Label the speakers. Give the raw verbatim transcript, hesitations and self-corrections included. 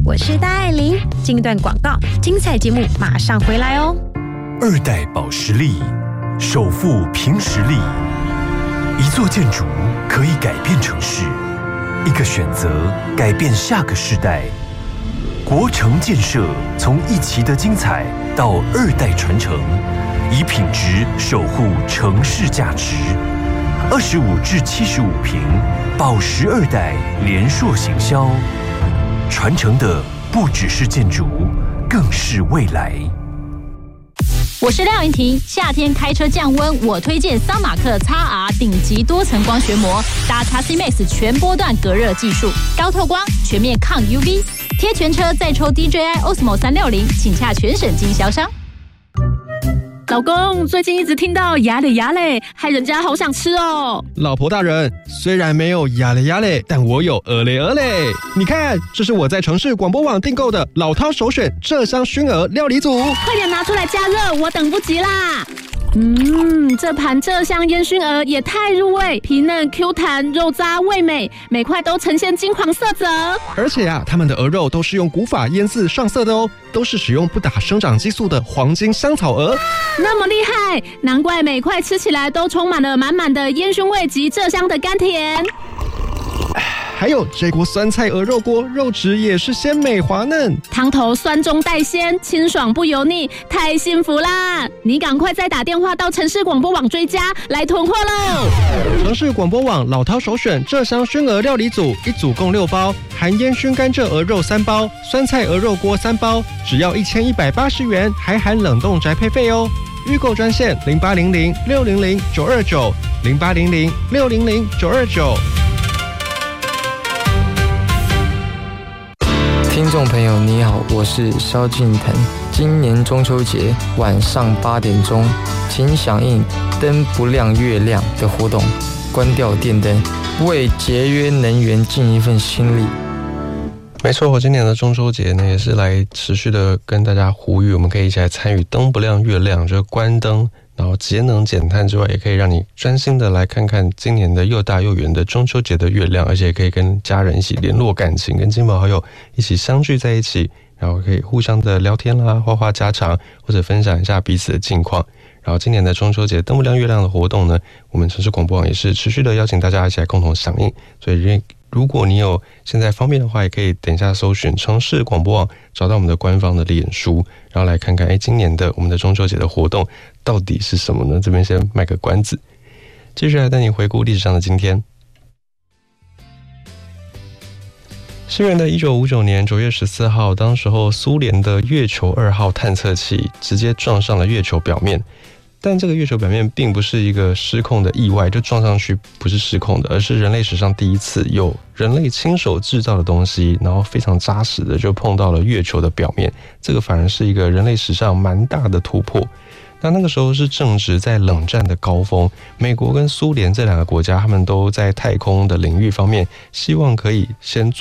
Speaker 1: 我是戴爱玲。进一段广告，精彩节目马上回来哦。
Speaker 2: 二代保时力，首富凭实力。一座建筑可以改变城市，一个选择改变下个世代。国城建设从一期的精彩到二代传承，以品质守护城市价值。二十五至七十五坪，保时二代联硕行销，传承的不只是建筑，更是未来。
Speaker 3: 我是廖云婷，夏天开车降温，我推荐桑马克 X R 顶级多层光学膜，搭 X C Max 全波段隔热技术，高透光，全面抗 U V， 贴全车再抽 D J I Osmo 三六零，请洽全省经销商。
Speaker 4: 老公，最近一直听到牙嘞牙嘞，害人家好想吃哦。
Speaker 5: 老婆大人，虽然没有牙嘞牙嘞，但我有鹅嘞鹅嘞。你看，这是我在城市广播网订购的老饕首选鹧鸯熏鹅料理组，
Speaker 4: 快点拿出来加热，我等不及啦。嗯，这盘鹧鸯烟熏鹅也太入味，皮嫩 Q 弹，肉渣味美，每块都呈现金黄色泽。
Speaker 5: 而且啊，他们的鹅肉都是用古法腌制上色的哦，都是使用不打生长激素的黄金香草鹅。
Speaker 4: 那么厉害，难怪每块吃起来都充满了满满的烟熏味及鹧鸯的甘甜。
Speaker 5: 还有这锅酸菜鹅肉锅，肉质也是鲜美滑嫩，
Speaker 4: 汤头酸中带鲜，清爽不油腻，太幸福啦！你赶快再打电话到城市广播网追加来囤货喽！
Speaker 5: 城市广播网老饕首选鹧鸯熏鹅料理组，一组共六包，含烟熏甘蔗鹅肉三包，酸菜鹅肉锅三包，只要一千一百八十元，还含冷冻宅配费哦。预购专线零八零零六零零九二九零八零零六零零九二九。
Speaker 6: 听众朋友你好，我是萧敬腾。今年中秋节晚上八点钟，请响应灯不亮月亮的活动，关掉电灯，为节约能源尽一份心力。
Speaker 7: 没错，我今年的中秋节呢，也是来持续的跟大家呼吁，我们可以一起来参与灯不亮月亮，就是关灯，然后节能减碳之外，也可以让你专心的来看看今年的又大又圆的中秋节的月亮，而且也可以跟家人一起联络感情，跟亲朋好友一起相聚在一起，然后可以互相的聊天啦，话话家常，或者分享一下彼此的近况。然后今年的中秋节灯不亮月亮的活动呢，我们城市广播网也是持续的邀请大家一起来共同响应，所以如果你有现在方便的话，也可以等一下搜寻城市广播网，找到我们的官方的脸书，然后来看看，哎，今年的我们的中秋节的活动到底是什么呢？这边先卖个关子，接下来带你回顾历史上的今天。西元的一九五九年九月十四号，当时候苏联的月球二号探测器直接撞上了月球表面。但这个月球表面并不是一个失控的意外，就撞上去不是失控的，而是人类史上第一次有人类亲手制造的东西，然后非常扎实的就碰到了月球的表面，这个反而是一个人类史上蛮大的突破。那那个时候是正值在冷战的高峰，美国跟苏联这两个国家，他们都在太空的领域方面希望可以先做